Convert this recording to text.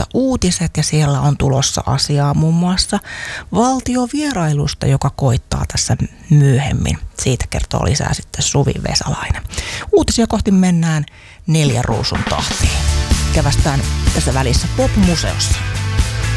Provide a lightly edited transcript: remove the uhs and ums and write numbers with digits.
uutiset ja siellä on tulossa asiaa muun muassa valtiovierailusta, joka koittaa tässä myöhemmin. Siitä kertoo lisää sitten Suvi Vesalainen. Uutisia kohti mennään 4 ruusun tahtiin. Kävästään tässä välissä Pop-museossa.